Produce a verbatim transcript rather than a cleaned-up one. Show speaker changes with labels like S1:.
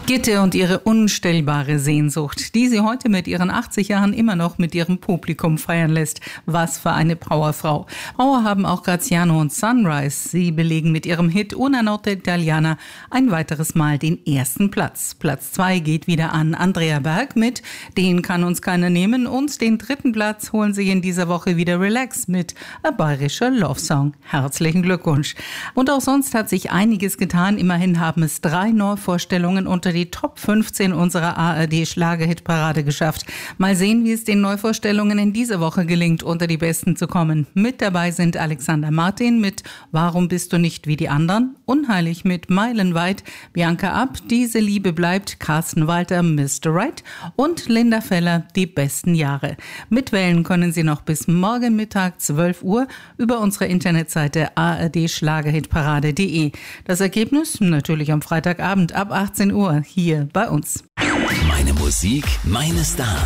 S1: Gitte und ihre unstillbare Sehnsucht, die sie heute mit ihren achtzig Jahren immer noch mit ihrem Publikum feiern lässt. Was für eine Powerfrau. Power haben auch Graziano und Sunrise. Sie belegen mit ihrem Hit Una Notte Italiana ein weiteres Mal den ersten Platz. Platz zwei geht wieder an Andrea Berg mit Den kann uns keiner nehmen und den dritten Platz holen sich in dieser Woche wieder Relax mit A bayerischer Love Song. Herzlichen Glückwunsch. Und auch sonst hat sich einiges getan. Immerhin haben es drei Neuvorstellungen unter die Top fünfzehn unserer A R D-Schlager-Hitparade geschafft. Mal sehen, wie es den Neuvorstellungen in dieser Woche gelingt, unter die Besten zu kommen. Mit dabei sind Alexander Martin mit Warum bist du nicht wie die anderen? Unheilig mit Meilenweit, Bianca Ab, Diese Liebe bleibt, Carsten Walter, Mister Right und Linda Feller, Die besten Jahre. Mitwählen können Sie noch bis morgen Mittag zwölf Uhr über unsere Internetseite a r d schlagerhitparade punkt d e. Das Ergebnis natürlich am Freitagabend ab achtzehn Uhr hier bei uns.
S2: Meine Musik, meine Stars.